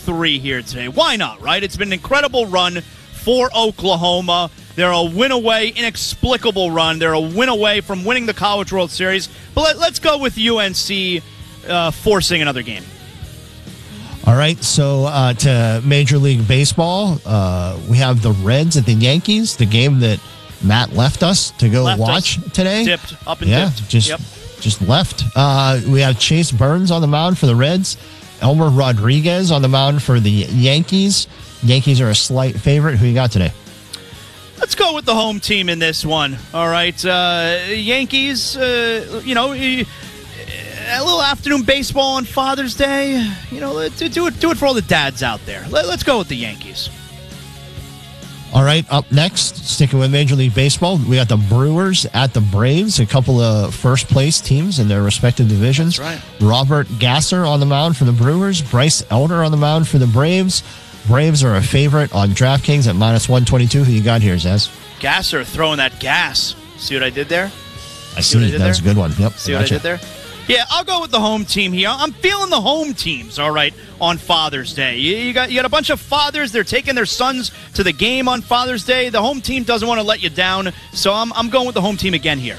2-3 here today. Why not, right? It's been an incredible run for Oklahoma. They're a win away, inexplicable run. They're a win away from winning the College World Series. But let's go with UNC forcing another game. All right, so to Major League Baseball, we have the Reds at the Yankees, the game that Matt left us to go watch today. Dipped, up and dipped. Just left. We have Chase Burns on the mound for the Reds, Elmer Rodriguez on the mound for the Yankees. Yankees are a slight favorite. Who you got today? Let's go with the home team in this one. All right, Yankees, a little afternoon baseball on Father's Day. Do it for all the dads out there. Let's go with the Yankees. All right, up next, sticking with Major League Baseball, we got the Brewers at the Braves, a couple of first-place teams in their respective divisions. That's right. Robert Gasser on the mound for the Brewers, Bryce Elder on the mound for the Braves. Braves are a favorite on DraftKings at -122. Who you got here, Zaz? Gasser throwing that gas. See what I did there? I see. That was a good one. Yep. See what I did there? Yeah, I'll go with the home team here. I'm feeling the home teams, all right, on Father's Day. You got a bunch of fathers. They're taking their sons to the game on Father's Day. The home team doesn't want to let you down, so I'm going with the home team again here.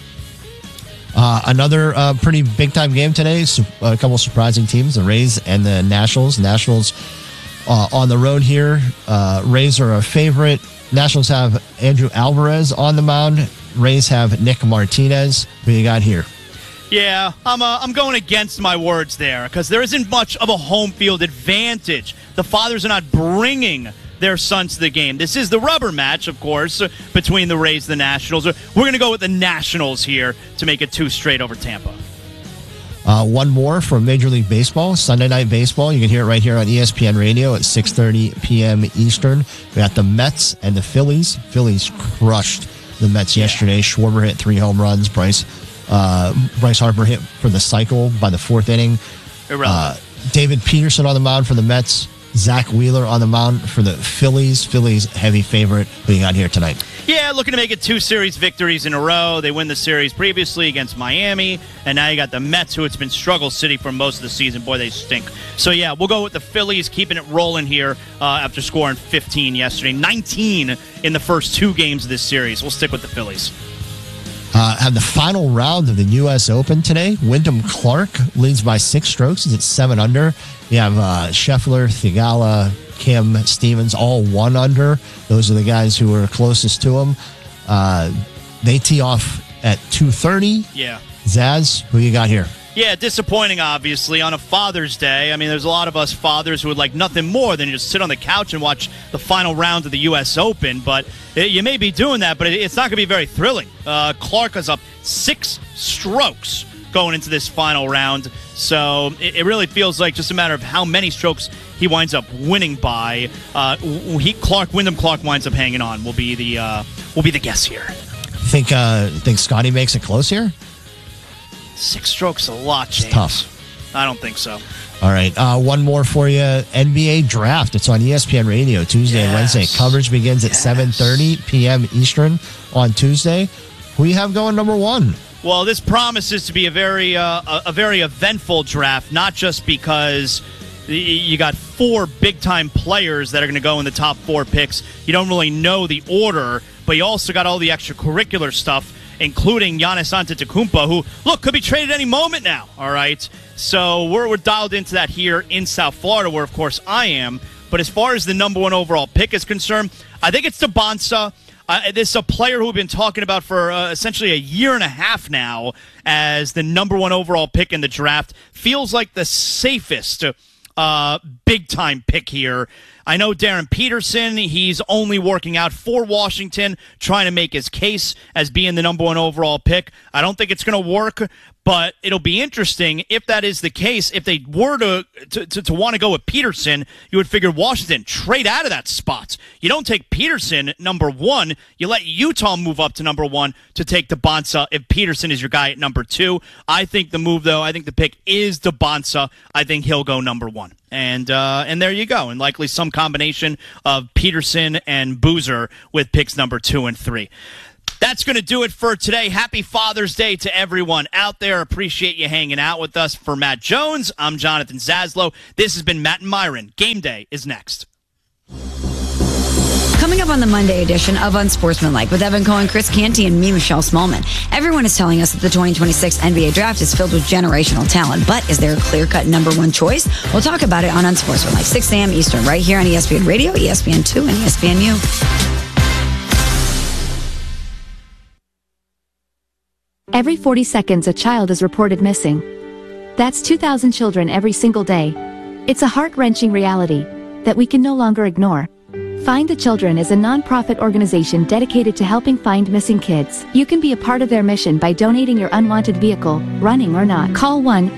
Another pretty big-time game today. A couple surprising teams, the Rays and the Nationals. Nationals on the road here. Rays are a favorite. Nationals have Andrew Alvarez on the mound. Rays have Nick Martinez. Who you got here? Yeah, I'm going against my words there because there isn't much of a home field advantage. The fathers are not bringing their sons to the game. This is the rubber match, of course, between the Rays and the Nationals. We're going to go with the Nationals here to make it 2 straight over Tampa. One more from Major League Baseball, Sunday Night Baseball. You can hear it right here on ESPN Radio at 6:30 p.m. Eastern. We got the Mets and the Phillies. Phillies crushed the Mets yesterday. Schwarber hit 3 home runs. Bryce Harper hit for the cycle by the 4th inning. David Peterson on the mound for the Mets. Zach Wheeler on the mound for the Phillies. Phillies heavy favorite. Who you got here tonight? Yeah, looking to make it 2 series victories in a row. They win the series previously against Miami, and now you got the Mets, who it's been struggle city for most of the season. Boy, they stink. So yeah, we'll go with the Phillies, keeping it rolling here after scoring 15 yesterday, 19 in the first 2 games of this series. We'll stick with the Phillies. Have the final round of the U.S. Open today. Wyndham Clark leads by 6 strokes. He's at 7 under. You have Scheffler, Theegala, Kim, Stevens, all 1 under. Those are the guys who are closest to him. They tee off at 2:30. Yeah. Zaz, who you got here? Yeah, disappointing, obviously, on a Father's Day. I mean, there's a lot of us fathers who would like nothing more than just sit on the couch and watch the final round of the U.S. Open, but you may be doing that, but it's not going to be very thrilling. Clark is up 6 strokes going into this final round, so it really feels like just a matter of how many strokes he winds up winning by. Wyndham Clark winds up hanging on. Will be the guess here. Think Scotty makes it close here? 6 strokes a lot, James. It's tough. I don't think so. All right, one more for you. NBA Draft. It's on ESPN Radio Tuesday and Wednesday. Coverage begins at 7:30 p.m. Eastern on Tuesday. Who you have going number 1? Well, this promises to be a very eventful draft, not just because you got 4 big-time players that are going to go in the top 4 picks. You don't really know the order, but you also got all the extracurricular stuff, including Giannis Antetokounmpo, who, look, could be traded any moment now, all right? So we're dialed into that here in South Florida, where, of course, I am. But as far as the number 1 overall pick is concerned, I think it's Bonsa. This is a player who we've been talking about for essentially a year and a half now as the number 1 overall pick in the draft. Feels like the safest big-time pick here. I know Darren Peterson, he's only working out for Washington, trying to make his case as being the number 1 overall pick. I don't think it's going to work, but it'll be interesting if that is the case. If they were to want to go with Peterson, you would figure Washington trade out of that spot. You don't take Peterson number 1. You let Utah move up to number 1 to take Bonsa if Peterson is your guy at number 2. I think the move, though, I think the pick is Bonsa. I think he'll go number 1. And there you go. And likely some combination of Peterson and Boozer with picks number 2 and 3. That's going to do it for today. Happy Father's Day to everyone out there. Appreciate you hanging out with us. For Matt Jones, I'm Jonathan Zaslow. This has been Matt and Myron. Game Day is next. Coming up on the Monday edition of Unsportsmanlike with Evan Cohen, Chris Canty, and me, Michelle Smallman. Everyone is telling us that the 2026 NBA draft is filled with generational talent, but is there a clear-cut number one choice? We'll talk about it on Unsportsmanlike, 6 a.m. Eastern, right here on ESPN Radio, ESPN2, and ESPNU. Every 40 seconds, a child is reported missing. That's 2,000 children every single day. It's a heart-wrenching reality that we can no longer ignore. Find the Children is a non-profit organization dedicated to helping find missing kids. You can be a part of their mission by donating your unwanted vehicle, running or not. Call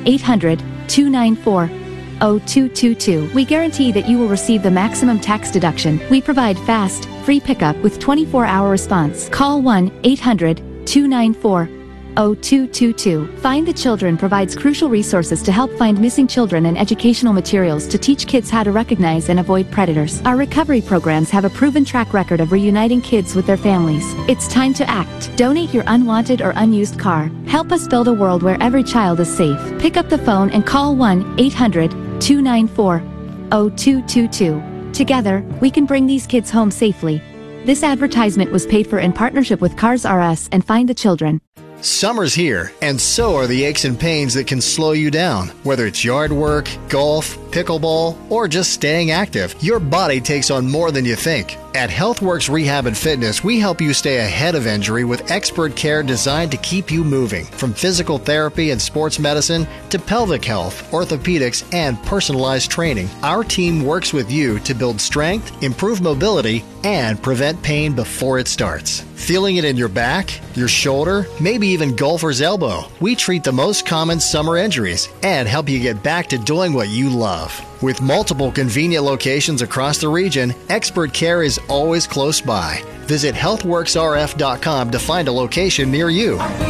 1-800-294-0222. We guarantee that you will receive the maximum tax deduction. We provide fast, free pickup with 24-hour response. Call 1-800-294-0222. Find the Children provides crucial resources to help find missing children and educational materials to teach kids how to recognize and avoid predators. Our recovery programs have a proven track record of reuniting kids with their families. It's time to act. Donate your unwanted or unused car. Help us build a world where every child is safe. Pick up the phone and call 1-800-294-0222. Together, we can bring these kids home safely. This advertisement was paid for in partnership with Cars R Us and Find the Children. Summer's here, and so are the aches and pains that can slow you down. Whether it's yard work, golf, pickleball, or just staying active, your body takes on more than you think. At HealthWorks Rehab and Fitness, we help you stay ahead of injury with expert care designed to keep you moving. From physical therapy and sports medicine to pelvic health, orthopedics, and personalized training, our team works with you to build strength, improve mobility, and prevent pain before it starts. Feeling it in your back, your shoulder, maybe even golfer's elbow? We treat the most common summer injuries and help you get back to doing what you love. With multiple convenient locations across the region, expert care is always close by. Visit healthworksrf.com to find a location near you.